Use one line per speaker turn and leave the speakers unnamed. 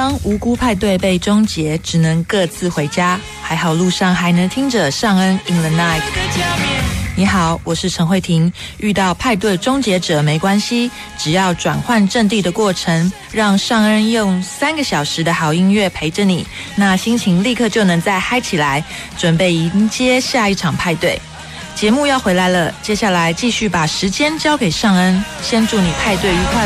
当无辜派对被终结，只能各自回家，还好路上还能听着尚恩 In the Night。你好，我是陈慧婷。遇到派对终结者没关系，只要转换阵地的过程，让尚恩用3个小时的好音乐陪着你，那心情立刻就能再嗨起来，准备迎接下一场派对。节目要回来了，接下来继续把时间交给尚恩，先祝你派对愉快。